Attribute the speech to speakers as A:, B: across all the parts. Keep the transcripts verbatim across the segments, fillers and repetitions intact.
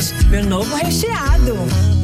A: Sonhos, meu novo recheado.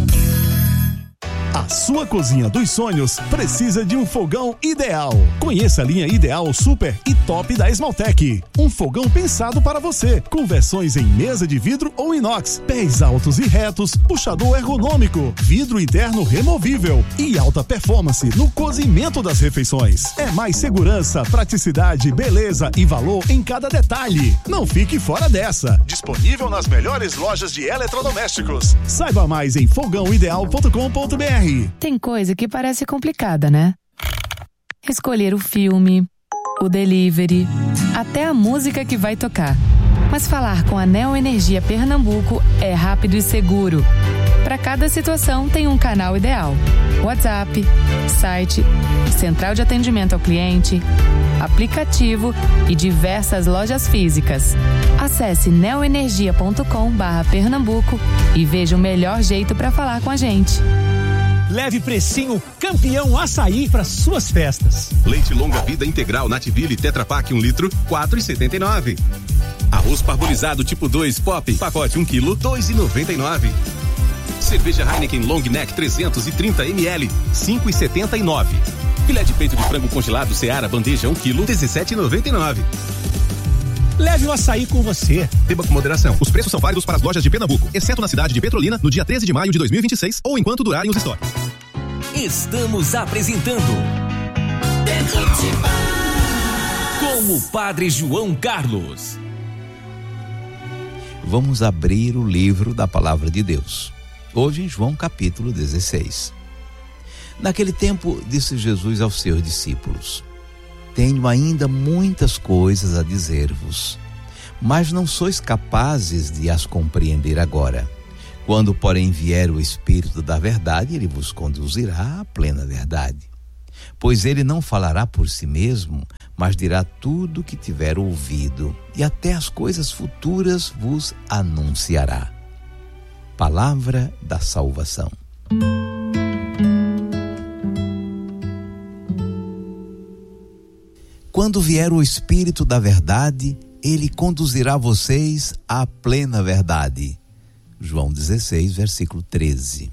B: A sua cozinha dos sonhos precisa de um fogão ideal. Conheça a linha Ideal Super e Top da Esmaltec. Um fogão pensado para você, com versões em mesa de vidro ou inox, pés altos e retos, puxador ergonômico, vidro interno removível e alta performance no cozimento das refeições. É mais segurança, praticidade, beleza e valor em cada detalhe. Não fique fora dessa. Disponível nas melhores lojas de eletrodomésticos. Saiba mais em fogão ideal ponto com ponto b r.
C: Tem coisa que parece complicada, né? Escolher o filme, o delivery, até a música que vai tocar. Mas falar com a Neoenergia Pernambuco é rápido e seguro. Para cada situação tem um canal ideal. WhatsApp, site, central de atendimento ao cliente, aplicativo e diversas lojas físicas. Acesse neoenergia ponto com barra Pernambuco e veja o melhor jeito para falar com a gente.
D: Leve precinho campeão açaí para suas festas.
E: Leite longa vida integral Nativille Tetra Pak um litro, quatro reais e setenta e nove centavos. Arroz parbolizado tipo dois Pop, pacote um quilo, dois reais e noventa e nove centavos. Cerveja Heineken Long Neck trezentos e trinta mililitros, cinco reais e setenta e nove centavos. Filé de peito de frango congelado Seara bandeja um quilo, dezessete reais e noventa e nove centavos.
D: Leve o açaí com você.
E: Beba com moderação. Os preços são válidos para as lojas de Pernambuco, exceto na cidade de Petrolina, no dia treze de maio de dois mil e vinte e seis ou enquanto durarem os estoques.
F: Estamos apresentando com o Padre João Carlos.
G: Vamos abrir o livro da Palavra de Deus. Hoje em João capítulo dezesseis. Naquele tempo, disse Jesus aos seus discípulos: tenho ainda muitas coisas a dizer-vos, mas não sois capazes de as compreender agora. Quando, porém, vier o Espírito da verdade, ele vos conduzirá à plena verdade. Pois ele não falará por si mesmo, mas dirá tudo o que tiver ouvido, e até as coisas futuras vos anunciará. Palavra da salvação. Quando vier o Espírito da verdade, ele conduzirá vocês à plena verdade. João dezesseis, versículo treze.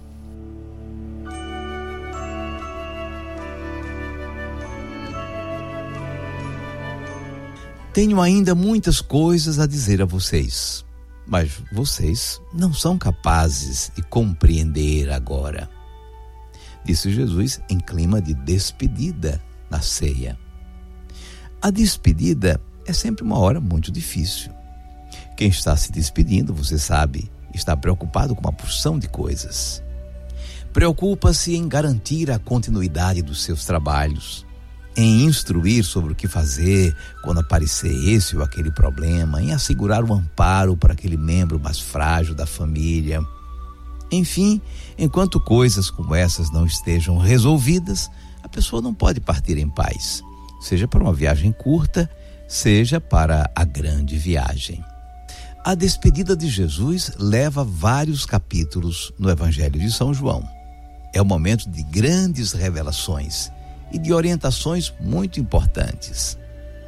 G: Tenho ainda muitas coisas a dizer a vocês, mas vocês não são capazes de compreender agora. Disse Jesus em clima de despedida na ceia. A despedida é sempre uma hora muito difícil. Quem está se despedindo, você sabe, está preocupado com uma porção de coisas. Preocupa-se em garantir a continuidade dos seus trabalhos, em instruir sobre o que fazer quando aparecer esse ou aquele problema, em assegurar o amparo para aquele membro mais frágil da família. Enfim, enquanto coisas como essas não estejam resolvidas, a pessoa não pode partir em paz, seja para uma viagem curta, seja para a grande viagem. A despedida de Jesus leva vários capítulos no Evangelho de São João. É um momento de grandes revelações e de orientações muito importantes.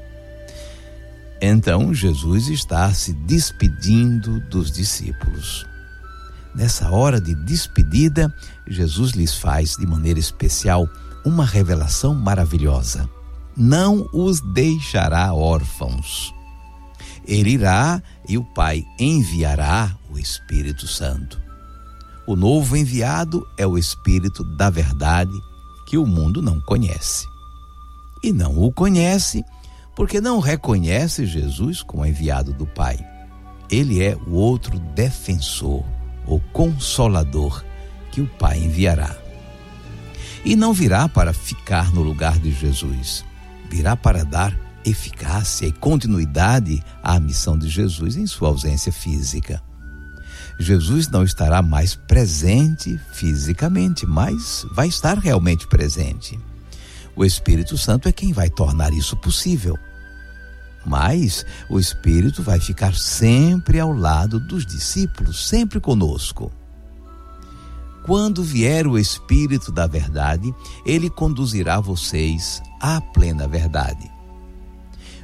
G: Então, Jesus está se despedindo dos discípulos. Nessa hora de despedida, Jesus lhes faz de maneira especial uma revelação maravilhosa. Não os deixará órfãos. Ele irá e o Pai enviará o Espírito Santo. O novo enviado é o Espírito da verdade, que o mundo não conhece. E não o conhece porque não reconhece Jesus como enviado do Pai. Ele é o outro defensor, ou consolador, que o Pai enviará. E não virá para ficar no lugar de Jesus, virá para dar eficácia e continuidade à missão de Jesus em sua ausência física. Jesus não estará mais presente fisicamente, mas vai estar realmente presente. O Espírito Santo é quem vai tornar isso possível. Mas o Espírito vai ficar sempre ao lado dos discípulos, sempre conosco. Quando vier o Espírito da verdade, ele conduzirá vocês à plena verdade.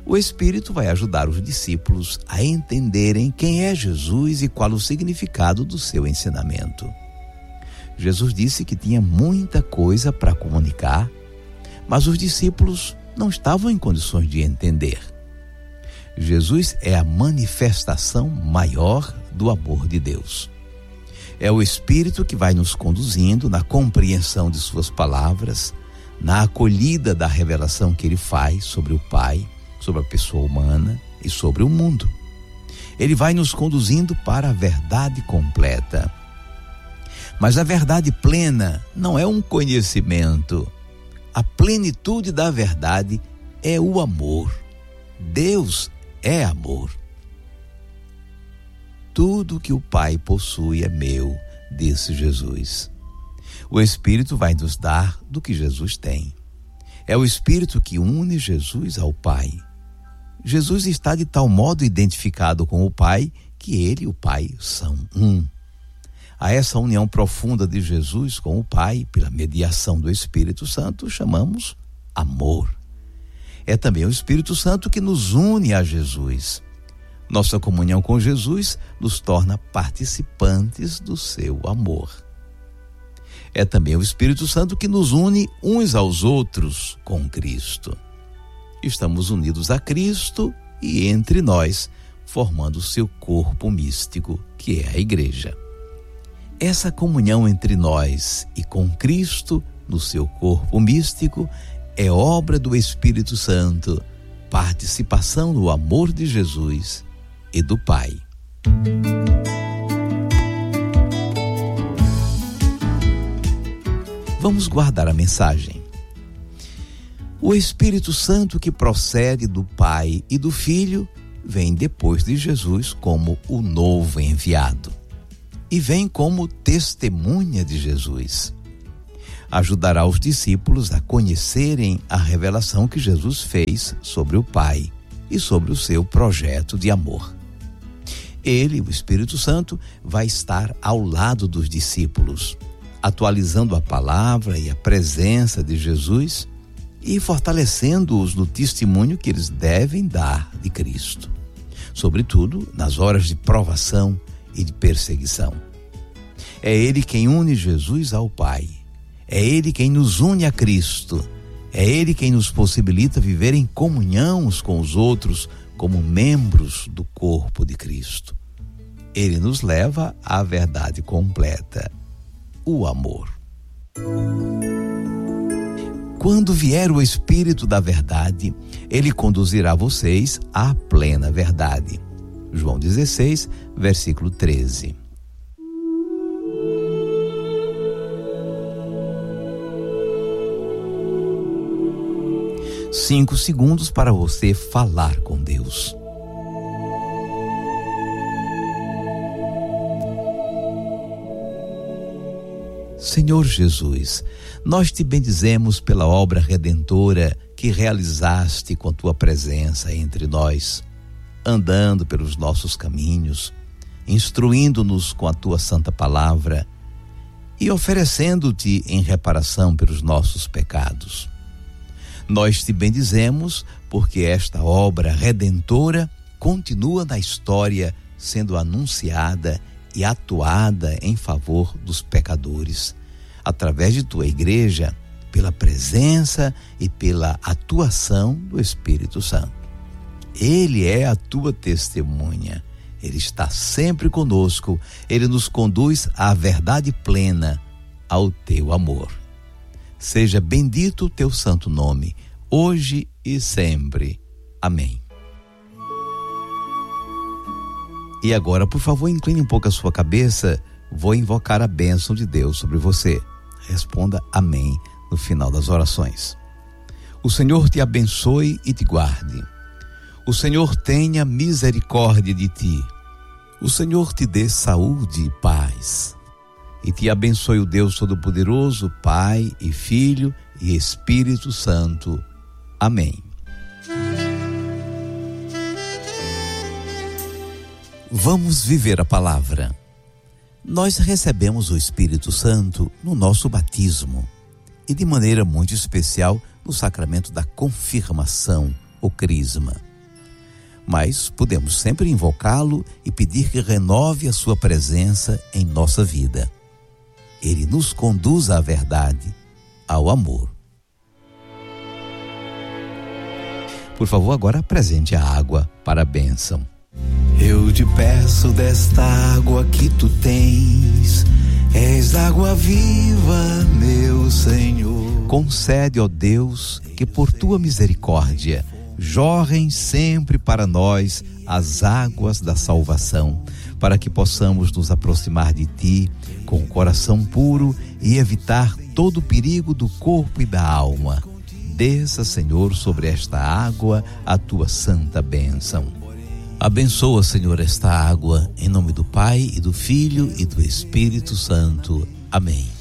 G: O Espírito vai ajudar os discípulos a entenderem quem é Jesus e qual o significado do seu ensinamento. Jesus disse que tinha muita coisa para comunicar, mas os discípulos não estavam em condições de entender. Jesus é a manifestação maior do amor de Deus. É o Espírito que vai nos conduzindo na compreensão de suas palavras, na acolhida da revelação que ele faz sobre o Pai, sobre a pessoa humana e sobre o mundo. Ele vai nos conduzindo para a verdade completa. Mas a verdade plena não é um conhecimento. A plenitude da verdade é o amor. Deus é amor. Tudo que o Pai possui é meu, disse Jesus. O Espírito vai nos dar do que Jesus tem. É o Espírito que une Jesus ao Pai. Jesus está de tal modo identificado com o Pai que ele e o Pai são um. A essa união profunda de Jesus com o Pai, pela mediação do Espírito Santo, chamamos amor. É também o Espírito Santo que nos une a Jesus. Nossa comunhão com Jesus nos torna participantes do seu amor. É também o Espírito Santo que nos une uns aos outros com Cristo. Estamos unidos a Cristo e entre nós, formando o seu corpo místico, que é a Igreja. Essa comunhão entre nós e com Cristo, no seu corpo místico, é obra do Espírito Santo, participação no amor de Jesus e do Pai. Vamos guardar a mensagem. O Espírito Santo que procede do Pai e do Filho vem depois de Jesus como o novo enviado e vem como testemunha de Jesus. Ajudará os discípulos a conhecerem a revelação que Jesus fez sobre o Pai e sobre o seu projeto de amor. Ele, o Espírito Santo, vai estar ao lado dos discípulos, atualizando a palavra e a presença de Jesus e fortalecendo-os no testemunho que eles devem dar de Cristo, sobretudo nas horas de provação e de perseguição. É Ele quem une Jesus ao Pai. É Ele quem nos une a Cristo. É Ele quem nos possibilita viver em comunhão uns com os outros como membros do corpo de Cristo. Ele nos leva à verdade completa, o amor. Quando vier o Espírito da verdade, Ele conduzirá vocês à plena verdade. João dezesseis, versículo treze. Cinco segundos para você falar com Deus. Senhor Jesus, nós te bendizemos pela obra redentora que realizaste com tua presença entre nós, andando pelos nossos caminhos, instruindo-nos com a tua santa palavra e oferecendo-te em reparação pelos nossos pecados. Nós te bendizemos porque esta obra redentora continua na história sendo anunciada e atuada em favor dos pecadores, através de tua igreja, pela presença e pela atuação do Espírito Santo. Ele é a tua testemunha, Ele está sempre conosco, Ele nos conduz à verdade plena, ao teu amor. Seja bendito o teu santo nome, hoje e sempre. Amém. E agora, por favor, incline um pouco a sua cabeça. Vou invocar a bênção de Deus sobre você. Responda amém no final das orações. O Senhor te abençoe e te guarde. O Senhor tenha misericórdia de ti. O Senhor te dê saúde e paz. E te abençoe o Deus Todo-Poderoso, Pai e Filho e Espírito Santo. Amém. Vamos viver a palavra. Nós recebemos o Espírito Santo no nosso batismo e de maneira muito especial no sacramento da confirmação, o crisma. mas podemos sempre invocá-lo e pedir que renove a sua presença em nossa vida. Ele nos conduz à verdade, ao amor. Por favor, agora apresente a água para a bênção.
H: Eu te peço desta água que tu tens, és água viva, meu Senhor.
G: Concede, ó Deus, que por tua misericórdia jorrem sempre para nós as águas da salvação, para que possamos nos aproximar de ti com o coração puro e evitar todo o perigo do corpo e da alma. Desça, Senhor, sobre esta água a tua santa bênção. Abençoa, Senhor, esta água, em nome do Pai, e do Filho, e do Espírito Santo. Amém.